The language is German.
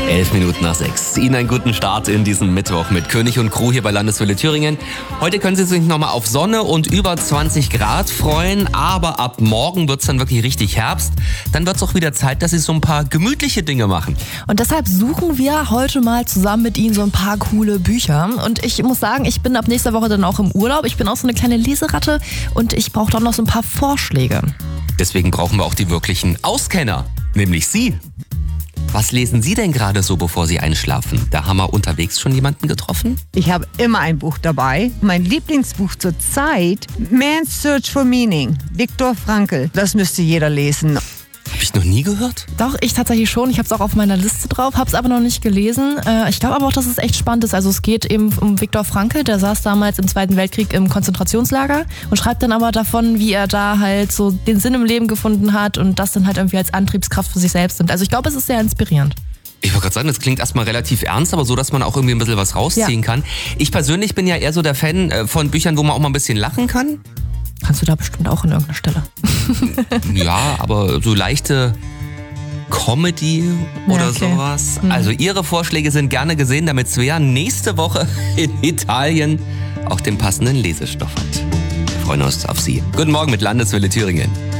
5:11. Ihnen einen guten Start in diesen Mittwoch mit König und Crew hier bei Landeswelle Thüringen. Heute können Sie sich nochmal auf Sonne und über 20 Grad freuen, aber ab morgen wird es dann wirklich richtig Herbst. Dann wird es auch wieder Zeit, dass Sie so ein paar gemütliche Dinge machen. Und deshalb suchen wir heute mal zusammen mit Ihnen so ein paar coole Bücher. Und ich muss sagen, ich bin ab nächster Woche dann auch im Urlaub. Ich bin auch so eine kleine Leseratte und ich brauche dann noch so ein paar Vorschläge. Deswegen brauchen wir auch die wirklichen Auskenner, nämlich Sie. Was lesen Sie denn gerade so, bevor Sie einschlafen? Da haben wir unterwegs schon jemanden getroffen? Ich habe immer ein Buch dabei. Mein Lieblingsbuch zur Zeit, Man's Search for Meaning, Viktor Frankl. Das müsste jeder lesen. Habe ich noch nie gehört? Doch, ich tatsächlich schon. Ich habe es auch auf meiner Liste drauf, habe es aber noch nicht gelesen. Ich glaube aber auch, dass es echt spannend ist. Also es geht eben um Viktor Frankl, der saß damals im Zweiten Weltkrieg im Konzentrationslager und schreibt dann aber davon, wie er da halt so den Sinn im Leben gefunden hat und das dann halt irgendwie als Antriebskraft für sich selbst nimmt. Also ich glaube, es ist sehr inspirierend. Ich wollte gerade sagen, das klingt erstmal relativ ernst, aber so, dass man auch irgendwie ein bisschen was rausziehen kann. Ich persönlich bin ja eher so der Fan von Büchern, wo man auch mal ein bisschen lachen kann. Kannst du da bestimmt auch an irgendeiner Stelle. Ja, aber so leichte Comedy oder sowas. Also Ihre Vorschläge sind gerne gesehen, damit Svea nächste Woche in Italien auch den passenden Lesestoff hat. Wir freuen uns auf Sie. Guten Morgen mit Landeswelle Thüringen.